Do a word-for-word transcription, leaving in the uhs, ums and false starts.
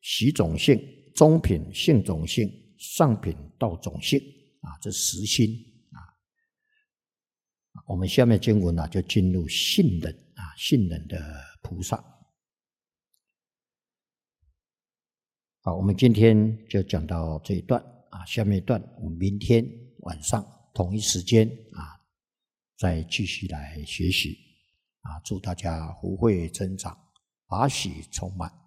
习种性、中品性种性、上品道种性啊，这十心啊。我们下面经文啊，就进入信忍啊，信忍的菩萨。好，我们今天就讲到这一段啊，下面一段我们明天晚上同一时间啊，再继续来学习啊。祝大家福慧增长，法喜充满。